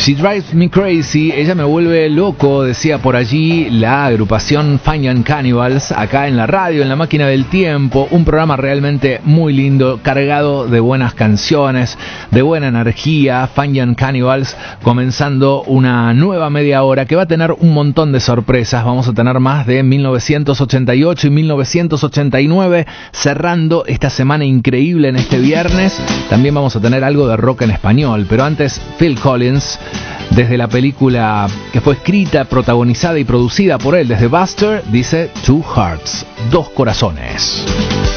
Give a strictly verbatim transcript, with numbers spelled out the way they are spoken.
She Drives Me Crazy, ella me vuelve loco, decía por allí la agrupación Fine and Cannibals, acá en la radio, en la máquina del tiempo, un programa realmente muy lindo, cargado de buenas canciones, de buena energía. Fine and Cannibals comenzando una nueva media hora que va a tener un montón de sorpresas. Vamos a tener más de mil novecientos ochenta y ocho y mil novecientos ochenta y nueve cerrando esta semana increíble en este viernes. También vamos a tener algo de rock en español, pero antes Phil Collins, desde la película que fue escrita, protagonizada y producida por él, desde Buster, dice Two Hearts, dos corazones.